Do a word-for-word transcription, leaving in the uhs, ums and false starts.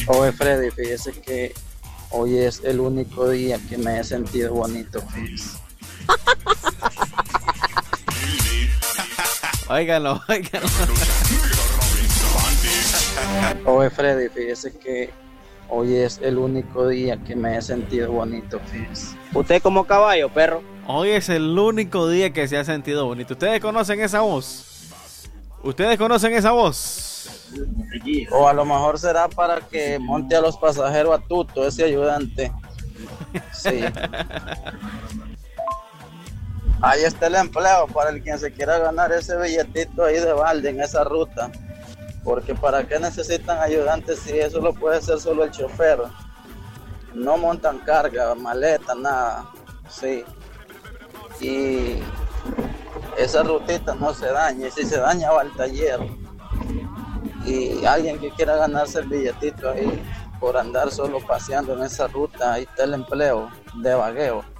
Oye, Freddy, fíjese que hoy es el único día que me he sentido bonito, fíjese. Óiganlo, óiganlo. Oye, Freddy, fíjese que hoy es el único día que me he sentido bonito, fíjese. Usted como caballo, perro. Hoy es el único día que se ha sentido bonito. ¿Ustedes conocen esa voz? ¿Ustedes conocen esa voz? O a lo mejor será para que monte a los pasajeros a tuto ese ayudante. Sí. Ahí está el empleo para el quien se quiera ganar ese billetito ahí de balde en esa ruta. Porque ¿para qué necesitan ayudantes si eso lo puede hacer solo el chofer? No montan carga, maleta, nada. Sí. Y esa rutita no se daña. Y si se daña va al taller. Y alguien que quiera ganarse el billetito ahí por andar solo paseando en esa ruta, ahí está el empleo de vagueo.